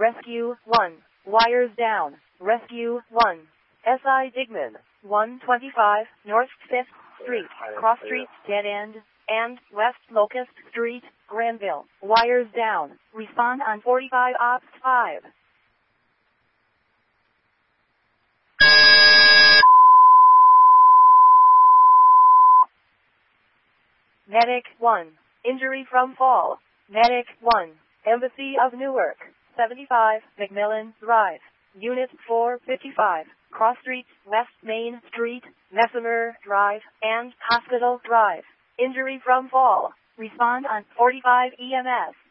Rescue 1. Wires down. Rescue 1. SI Digman. 125 North 5th Street, Cross Street, Dead End, and West Locust Street, Granville. Wires down. Respond on 45 Ops 5. Medic 1. Injury from fall. Medic 1. Embassy of Newark. 75 McMillan Drive. Unit 455. Cross Street, West Main Street, Messemer Drive, and Hospital Drive. Injury from fall. Respond on 45 EMS.